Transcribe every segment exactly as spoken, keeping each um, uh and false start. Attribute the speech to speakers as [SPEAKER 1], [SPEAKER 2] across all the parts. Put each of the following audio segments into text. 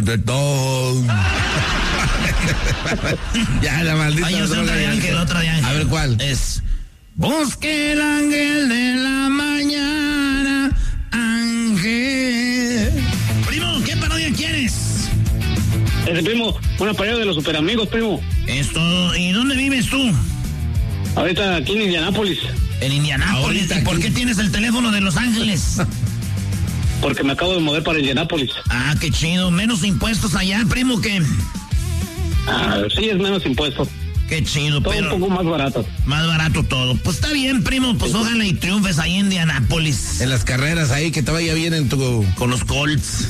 [SPEAKER 1] De todo. Ya, la maldita.
[SPEAKER 2] Ay, yo sé otra de Ángel, otra de Ángel.
[SPEAKER 1] A ver, ¿cuál?
[SPEAKER 2] Es... Busque el ángel de la mañana, Ángel. Primo, ¿qué parodia quieres?
[SPEAKER 3] Ese primo, una parodia de los super amigos, primo.
[SPEAKER 2] Esto, ¿y dónde vives tú?
[SPEAKER 3] Ahorita aquí en Indianápolis.
[SPEAKER 2] En Indianápolis. ¿Y por qué tienes el teléfono de Los Ángeles?
[SPEAKER 3] Porque me acabo de mover para Indianápolis.
[SPEAKER 2] Ah, qué chido. Menos impuestos allá, primo, que...
[SPEAKER 3] Ah, sí, es menos impuestos.
[SPEAKER 2] Qué chido,
[SPEAKER 3] todo
[SPEAKER 2] pero...
[SPEAKER 3] un poco más barato.
[SPEAKER 2] Más barato todo. Pues está bien, primo, pues ojalá y triunfes ahí en Indianápolis.
[SPEAKER 1] En las carreras ahí, que te vaya bien en tu...
[SPEAKER 2] Con los Colts.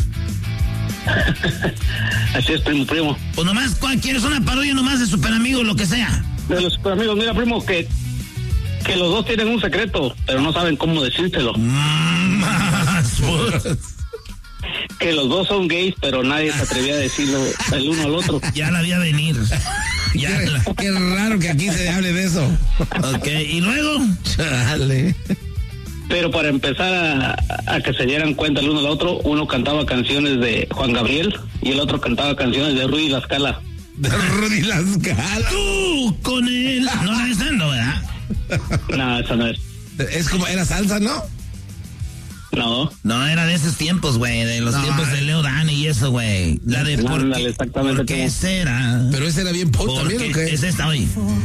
[SPEAKER 3] Así es, primo, primo.
[SPEAKER 2] Pues nomás, ¿cuál quieres? Una parodia nomás de Super Amigos, lo que sea.
[SPEAKER 3] De los super amigos, mira, primo, que... Que los dos tienen un secreto, pero no saben cómo decírtelo.
[SPEAKER 2] Mm,
[SPEAKER 3] que los dos son gays, pero nadie se atrevía a decirlo el uno al otro.
[SPEAKER 2] Ya la vi a venir. Ya
[SPEAKER 1] qué,
[SPEAKER 2] la...
[SPEAKER 1] qué raro que aquí se hable de eso.
[SPEAKER 2] Ok, ¿y luego?
[SPEAKER 1] Chale.
[SPEAKER 3] Pero para empezar a, a que se dieran cuenta el uno al otro, uno cantaba canciones de Juan Gabriel y el otro cantaba canciones de Rudy La Scala.
[SPEAKER 1] De Rudy La Scala.
[SPEAKER 2] Tú con él. No la estás dando, ¿verdad?
[SPEAKER 3] No, eso no es.
[SPEAKER 1] Es como, era salsa, ¿no?
[SPEAKER 3] No.
[SPEAKER 2] No, era de esos tiempos, güey, de los no, tiempos de Leo Dan y eso, güey. La de
[SPEAKER 3] no,
[SPEAKER 2] por,
[SPEAKER 3] ándale,
[SPEAKER 2] qué,
[SPEAKER 3] exactamente
[SPEAKER 2] ¿por qué será?
[SPEAKER 1] Pero ese era bien pop también, ¿o qué?
[SPEAKER 2] Es esta, oye.